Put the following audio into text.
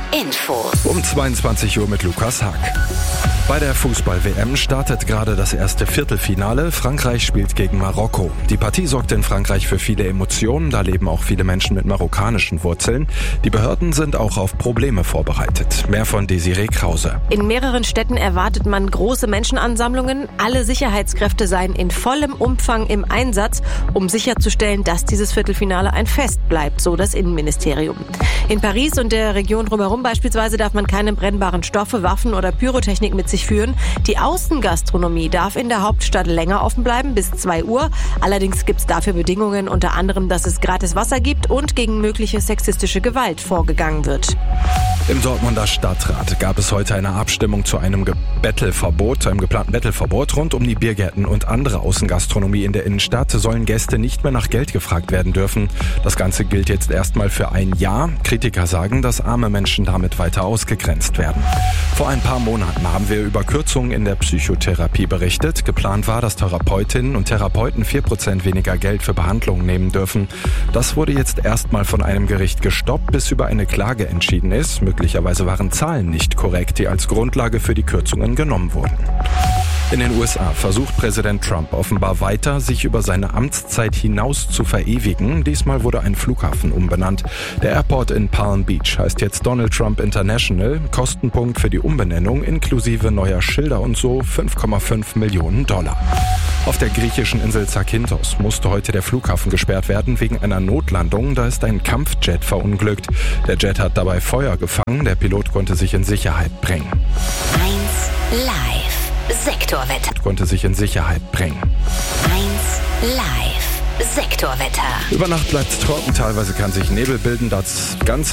Infos. Um 22 Uhr mit Lukas Haag. Bei der Fußball-WM startet gerade das erste Viertelfinale. Frankreich spielt gegen Marokko. Die Partie sorgt in Frankreich für viele Emotionen. Da leben auch viele Menschen mit marokkanischen Wurzeln. Die Behörden sind auch auf Probleme vorbereitet. Mehr von Desiree Krause. In mehreren Städten erwartet man große Menschenansammlungen. Alle Sicherheitskräfte seien in vollem Umfang im Einsatz, um sicherzustellen, dass dieses Viertelfinale ein Fest bleibt, so das Innenministerium. In Paris und der Region drumherum beispielsweise darf man keine brennbaren Stoffe, Waffen oder Pyrotechnik mit sich führen. Die Außengastronomie darf in der Hauptstadt länger offen bleiben, bis 2 Uhr. Allerdings gibt es dafür Bedingungen, unter anderem, dass es gratis Wasser gibt und gegen mögliche sexistische Gewalt vorgegangen wird. Im Dortmunder Stadtrat gab es heute eine Abstimmung zu einem geplanten Bettelverbot rund um die Biergärten und andere Außengastronomie in der Innenstadt. Sollen Gäste nicht mehr nach Geld gefragt werden dürfen. Das Ganze gilt jetzt erstmal für ein Jahr. Kritiker sagen, dass arme Menschen damit weiter ausgegrenzt werden. Vor ein paar Monaten haben wir über Kürzungen in der Psychotherapie berichtet. Geplant war, dass Therapeutinnen und Therapeuten 4% weniger Geld für Behandlungen nehmen dürfen. Das wurde jetzt erstmal von einem Gericht gestoppt, bis über eine Klage entschieden ist. Möglicherweise waren Zahlen nicht korrekt, die als Grundlage für die Kürzungen genommen wurden. In den USA versucht Präsident Trump offenbar weiter, sich über seine Amtszeit hinaus zu verewigen. Diesmal wurde ein Flughafen umbenannt. Der Airport in Palm Beach heißt jetzt Donald Trump International. Kostenpunkt für die Umbenennung inklusive neuer Schilder und so $5,5 Millionen. Auf der griechischen Insel Zakynthos musste heute der Flughafen gesperrt werden wegen einer Notlandung. Da ist ein Kampfjet verunglückt. Der Jet hat dabei Feuer gefangen. Der Pilot konnte sich in Sicherheit bringen. 1 Live. Sektorwetter. 1 Live. Sektorwetter. Über Nacht bleibt es trocken, teilweise kann sich Nebel bilden. Das Ganze